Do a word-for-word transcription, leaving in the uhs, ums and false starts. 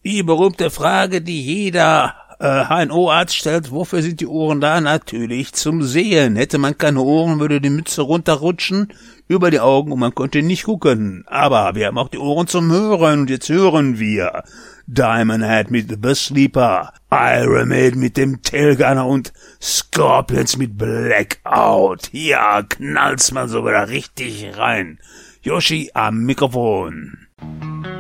Die berühmte Frage, die jeder äh, H N O-Arzt stellt, wofür sind die Ohren da? Natürlich zum Sehen. Hätte man keine Ohren, würde die Mütze runterrutschen über die Augen und man könnte nicht gucken. Aber wir haben auch die Ohren zum Hören und jetzt hören wir Diamond Head mit The Bus Sleeper, Iron Maiden mit dem Tailgunner und Scorpions mit Blackout. Ja, knallt's mal sogar richtig rein. Yoshi am Mikrofon.